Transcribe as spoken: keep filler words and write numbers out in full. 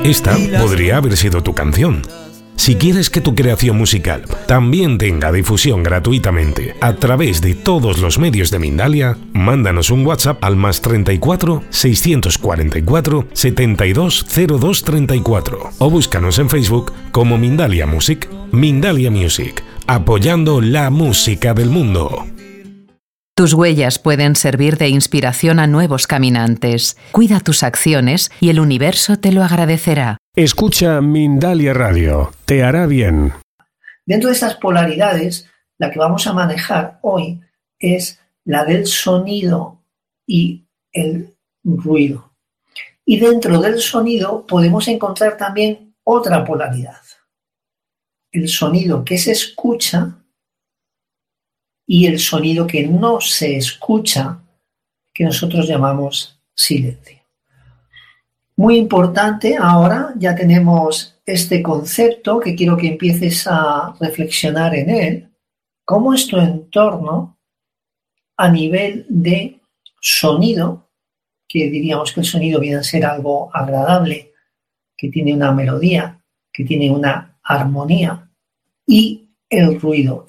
Esta podría haber sido tu canción. Si quieres que tu creación musical también tenga difusión gratuitamente a través de todos los medios de Mindalia, mándanos un WhatsApp al más treinta y cuatro, seiscientos cuarenta y cuatro, setenta y dos, cero dos treinta y cuatro o búscanos en Facebook como Mindalia Music. Mindalia Music, apoyando la música del mundo. Tus huellas pueden servir de inspiración a nuevos caminantes. Cuida tus acciones y el universo te lo agradecerá. Escucha Mindalia Radio, te hará bien. Dentro de estas polaridades, la que vamos a manejar hoy es la del sonido y el ruido. Y dentro del sonido podemos encontrar también otra polaridad. El sonido que se escucha y el sonido que no se escucha, que nosotros llamamos silencio. Muy importante, ahora ya tenemos este concepto que quiero que empieces a reflexionar en él. ¿Cómo es tu entorno a nivel de sonido? Que diríamos que el sonido viene a ser algo agradable, que tiene una melodía, que tiene una armonía, y el ruido.